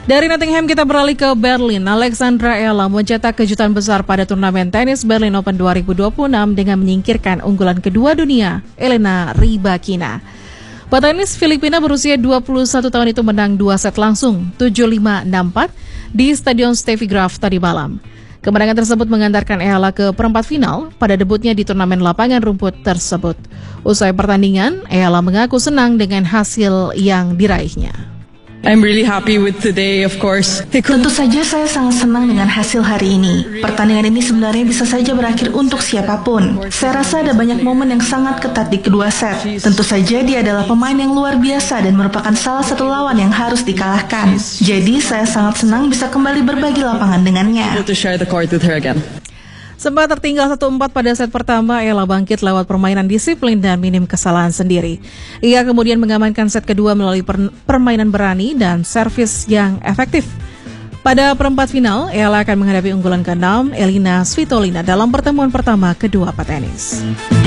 Dari Nottingham kita beralih ke Berlin. Alexandra Ella mencetak kejutan besar pada turnamen tenis Berlin Open 2026 dengan menyingkirkan unggulan kedua dunia, Elena Rybakina. Petenis Filipina berusia 21 tahun itu menang 2 set langsung, 7-5, 6-4 di Stadion Steffi Graf tadi malam. Kemenangan tersebut mengantarkan Ella ke perempat final pada debutnya di turnamen lapangan rumput tersebut. Usai pertandingan, Ella mengaku senang dengan hasil yang diraihnya. I'm really happy with today, of course. Tentu saja saya sangat senang dengan hasil hari ini. Pertandingan ini sebenarnya bisa saja berakhir untuk siapapun. Saya rasa ada banyak momen yang sangat ketat di kedua set. Tentu saja dia adalah pemain yang luar biasa dan merupakan salah satu lawan yang harus dikalahkan. Jadi saya sangat senang bisa kembali berbagi lapangan dengannya. To share the court with her again. Sempat tertinggal 1-4 pada set pertama, Ella bangkit lewat permainan disiplin dan minim kesalahan sendiri. Ia kemudian mengamankan set kedua melalui permainan berani dan servis yang efektif. Pada perempat final, Ella akan menghadapi unggulan ke-6, Elina Svitolina dalam pertemuan pertama kedua petenis.